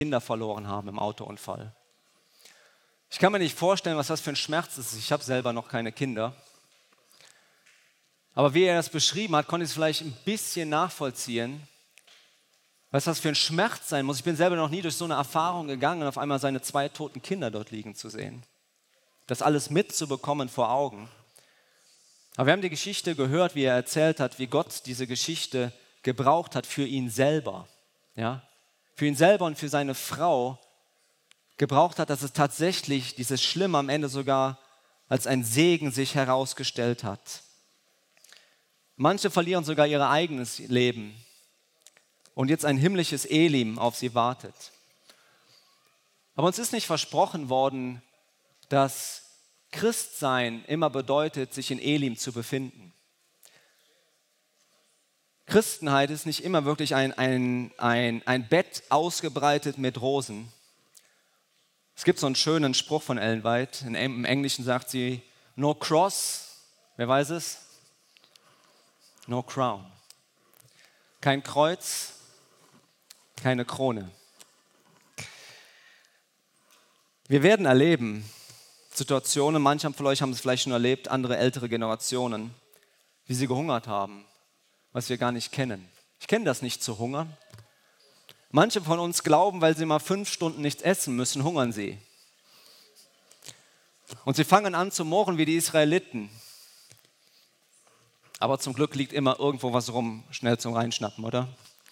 Kinder verloren haben im Autounfall. Ich kann mir nicht vorstellen, was das für ein Schmerz ist. Ich habe selber noch keine Kinder. Aber wie er das beschrieben hat, konnte ich es vielleicht ein bisschen nachvollziehen, was das für ein Schmerz sein muss. Ich bin selber noch nie durch so eine Erfahrung gegangen und auf einmal seine 2 toten Kinder dort liegen zu sehen. Das alles mitzubekommen vor Augen. Aber wir haben die Geschichte gehört, wie er erzählt hat, wie Gott diese Geschichte gebraucht hat für ihn selber. Ja? Für ihn selber und für seine Frau gebraucht hat, dass es tatsächlich dieses Schlimme am Ende sogar als ein Segen sich herausgestellt hat. Manche verlieren sogar ihr eigenes Leben und jetzt ein himmlisches Elim auf sie wartet. Aber uns ist nicht versprochen worden, dass Christsein immer bedeutet, sich in Elim zu befinden. Christenheit ist nicht immer wirklich ein Bett ausgebreitet mit Rosen. Es gibt so einen schönen Spruch von Ellen White. Im Englischen sagt sie, no cross, wer weiß es? No crown. Kein Kreuz, keine Krone. Wir werden erleben Situationen, manche von euch haben es vielleicht schon erlebt, andere ältere Generationen, wie sie gehungert haben, was wir gar nicht kennen. Ich kenne das nicht zu hungern. Manche von uns glauben, weil sie mal 5 Stunden nichts essen müssen, hungern sie. Und sie fangen an zu murren wie die Israeliten. Aber zum Glück liegt immer irgendwo was rum, schnell zum Reinschnappen, oder?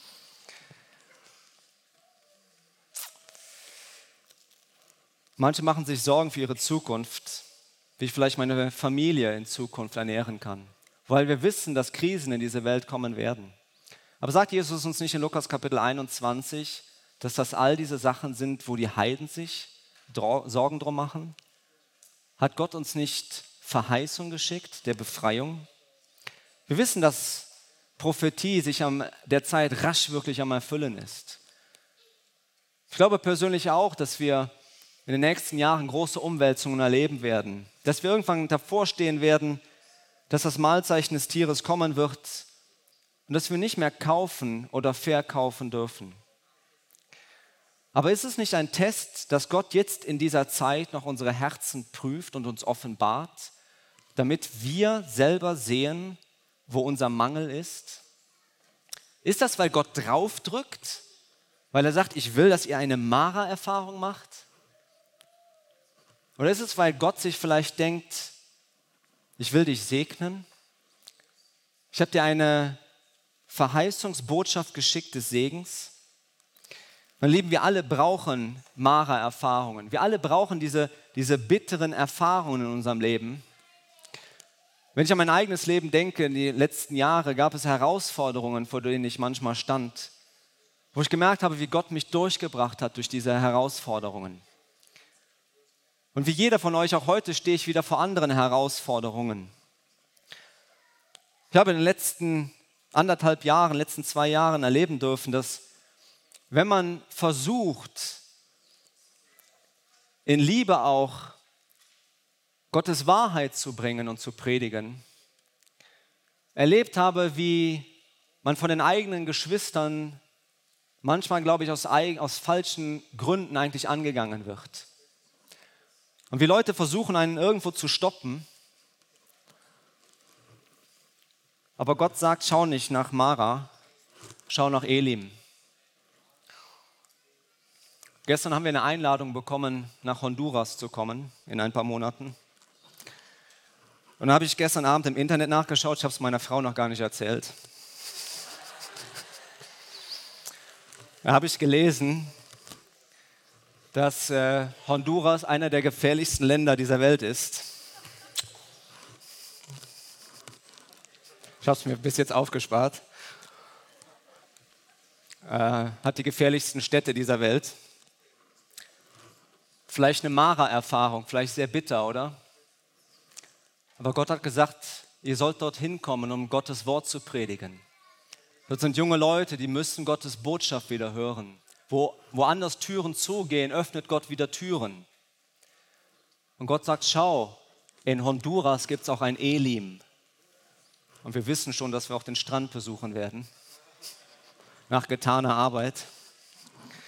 Manche machen sich Sorgen für ihre Zukunft, wie ich vielleicht meine Familie in Zukunft ernähren kann, weil wir wissen, dass Krisen in diese Welt kommen werden. Aber sagt Jesus uns nicht in Lukas Kapitel 21, dass das all diese Sachen sind, wo die Heiden sich Sorgen drum machen? Hat Gott uns nicht Verheißung geschickt, der Befreiung? Wir wissen, dass Prophetie sich der Zeit rasch wirklich am Erfüllen ist. Ich glaube persönlich auch, dass wir in den nächsten Jahren große Umwälzungen erleben werden. Dass wir irgendwann davor stehen werden, dass das Mahlzeichen des Tieres kommen wird und dass wir nicht mehr kaufen oder verkaufen dürfen. Aber ist es nicht ein Test, dass Gott jetzt in dieser Zeit noch unsere Herzen prüft und uns offenbart, damit wir selber sehen, wo unser Mangel ist? Ist das, weil Gott draufdrückt? Weil er sagt, ich will, dass ihr eine Mara-Erfahrung macht? Oder ist es, weil Gott sich vielleicht denkt, ich will dich segnen? Ich habe dir eine Verheißungsbotschaft geschickt des Segens. Meine Lieben, wir alle brauchen Mara-Erfahrungen. Wir alle brauchen diese bitteren Erfahrungen in unserem Leben. Wenn ich an mein eigenes Leben denke, in die letzten Jahre gab es Herausforderungen, vor denen ich manchmal stand, wo ich gemerkt habe, wie Gott mich durchgebracht hat durch diese Herausforderungen. Und wie jeder von euch, auch heute stehe ich wieder vor anderen Herausforderungen. Ich habe in den letzten 2 Jahren erleben dürfen, dass wenn man versucht, in Liebe auch Gottes Wahrheit zu bringen und zu predigen, erlebt habe, wie man von den eigenen Geschwistern manchmal, glaube ich, aus falschen Gründen eigentlich angegangen wird. Und wie Leute versuchen, einen irgendwo zu stoppen. Aber Gott sagt, schau nicht nach Mara, schau nach Elim. Gestern haben wir eine Einladung bekommen, nach Honduras zu kommen, in ein paar Monaten. Und da habe ich gestern Abend im Internet nachgeschaut, ich habe es meiner Frau noch gar nicht erzählt. Da habe ich gelesen, dass Honduras einer der gefährlichsten Länder dieser Welt ist. Ich habe es mir bis jetzt aufgespart. Hat die gefährlichsten Städte dieser Welt. Vielleicht eine Mara-Erfahrung, vielleicht sehr bitter, oder? Aber Gott hat gesagt, ihr sollt dorthin kommen, um Gottes Wort zu predigen. Dort sind junge Leute, die müssen Gottes Botschaft wieder hören. Wo woanders Türen zugehen, öffnet Gott wieder Türen. Und Gott sagt, schau, in Honduras gibt es auch ein Elim. Und wir wissen schon, dass wir auch den Strand besuchen werden. Nach getaner Arbeit.